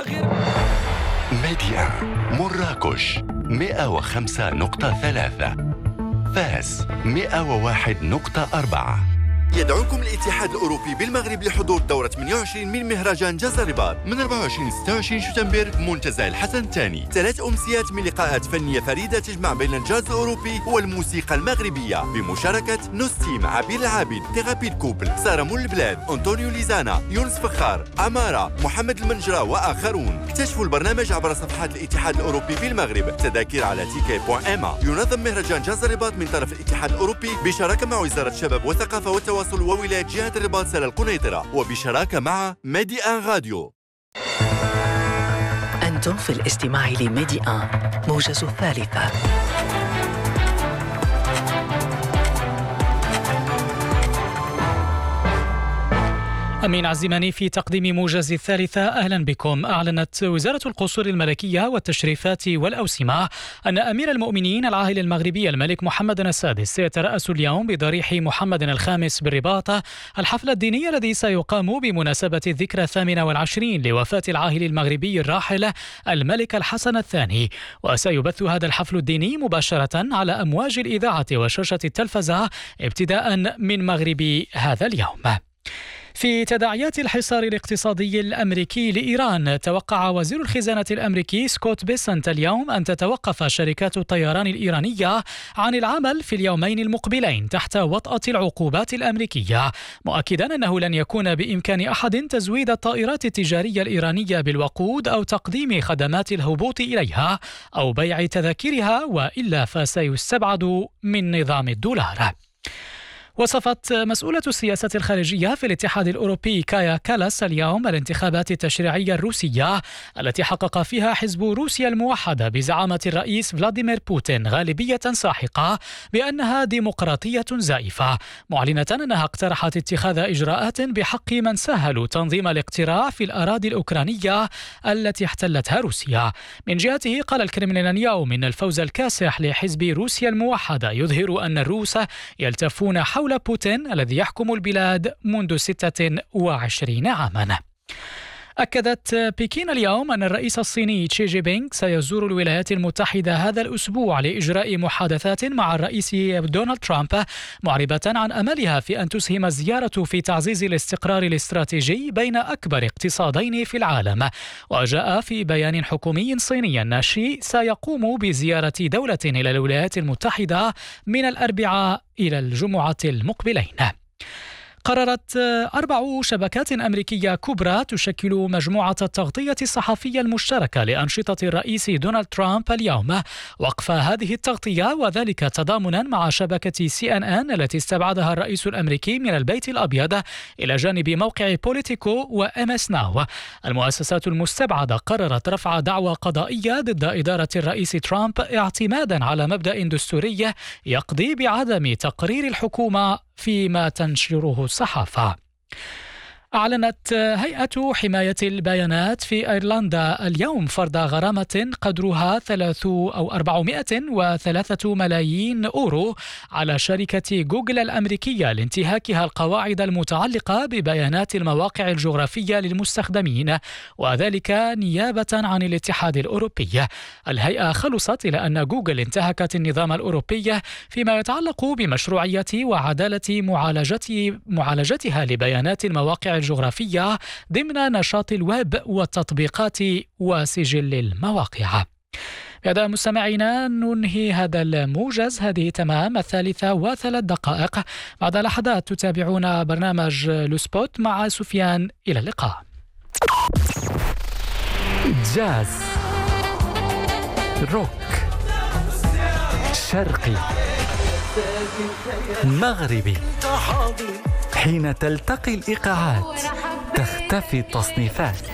ميديا مراكش 105.3، فاس 101.4. يدعوكم الاتحاد الأوروبي بالمغرب لحضور دورة 28 من مهرجان جاز الرباط من 24 26 شتنبر منتزه الحسن الثاني. 3 أمسيات من لقاءات فنية فريدة تجمع بين الجاز الأوروبي والموسيقى المغربية بمشاركة نوستيم، عبير العابد، تيرابي كوبل، سارة مول البلاد، أنطونيو ليزانا، يونس فخار، أمارة، محمد المنجرة وآخرون. اكتشفوا البرنامج عبر صفحات الاتحاد الأوروبي في المغرب. تذاكر على ticket.ma. ينظم مهرجان جاز الرباط من طرف الاتحاد الأوروبي بشراكة مع وزارة الشباب والثقافة والتواصل وولاية جهة الرباط سلا القنيطرة وبشراكة مع ميدي آن راديو. أنتم في الاستماع لميدي آن موجز الثالثة. أمين عزيماني في تقديم موجز الثالثة. أهلا بكم. أعلنت وزارة القصور الملكية والتشريفات والأوسمة أن أمير المؤمنين العاهل المغربي الملك محمد السادس سيترأس اليوم بضريح محمد الخامس بالرباط الحفل الديني الذي سيقام بمناسبة الذكرى 28 لوفاة العاهل المغربي الراحل الملك الحسن الثاني. وسيبث هذا الحفل الديني مباشرة على أمواج الإذاعة وشاشة التلفزة ابتداء من مغرب هذا اليوم. في تداعيات الحصار الاقتصادي الأمريكي لإيران، توقع وزير الخزانة الأمريكي سكوت بيسنت اليوم أن تتوقف شركات الطيران الإيرانية عن العمل في اليومين المقبلين تحت وطأة العقوبات الأمريكية، مؤكدا أنه لن يكون بإمكان أحد تزويد الطائرات التجارية الإيرانية بالوقود أو تقديم خدمات الهبوط إليها أو بيع تذاكرها، وإلا فسيستبعد من نظام الدولار. وصفت مسؤولة السياسة الخارجية في الاتحاد الأوروبي كايا كالاس اليوم الانتخابات التشريعية الروسية التي حقق فيها حزب روسيا الموحدة بزعامة الرئيس فلاديمير بوتين غالبية ساحقة بأنها ديمقراطية زائفة، معلنة أنها اقترحت اتخاذ إجراءات بحق من سهلوا تنظيم الاقتراع في الأراضي الأوكرانية التي احتلتها روسيا. من جهته قال الكرملين اليوم إن الفوز الكاسح لحزب روسيا الموحدة يظهر أن الروس يلتفون حول بوتين الذي يحكم البلاد منذ 26 عاما. أكدت بكين اليوم أن الرئيس الصيني شي جي بينغ سيزور الولايات المتحدة هذا الأسبوع لإجراء محادثات مع الرئيس دونالد ترامب، معربة عن أملها في أن تسهم الزيارة في تعزيز الاستقرار الاستراتيجي بين أكبر اقتصادين في العالم. وجاء في بيان حكومي صيني أن شي سيقوم بزيارة دولة إلى الولايات المتحدة من الأربعاء إلى الجمعة المقبلين. قررت 4 شبكات أمريكية كبرى تشكل مجموعة التغطية الصحفية المشتركة لأنشطة الرئيس دونالد ترامب اليوم وقف هذه التغطية، وذلك تضامنا مع شبكة CNN التي استبعدها الرئيس الأمريكي من البيت الأبيض إلى جانب موقع بوليتيكو وMS Now. المؤسسات المستبعدة قررت رفع دعوى قضائية ضد إدارة الرئيس ترامب اعتمادا على مبدأ دستوري يقضي بعدم تقرير الحكومة فيما تنشره الصحافة. أعلنت هيئة حماية البيانات في أيرلندا اليوم فرض غرامة قدرها 403 ملايين أورو على شركة جوجل الأمريكية لانتهاكها القواعد المتعلقة ببيانات المواقع الجغرافية للمستخدمين، وذلك نيابة عن الاتحاد الأوروبي. الهيئة خلصت إلى أن جوجل انتهكت النظام الأوروبي فيما يتعلق بمشروعية وعدالة معالجتها لبيانات المواقع الجغرافية ضمن نشاط الويب والتطبيقات وسجل المواقع. بهذا مستمعينا ننهي هذا الموجز. هذه تمام 3:03. بعد لحظات تتابعون برنامج لوسبوت مع سفيان. إلى اللقاء. جاز، روك، شرقي، مغربي. حين تلتقي الإيقاعات تختفي التصنيفات.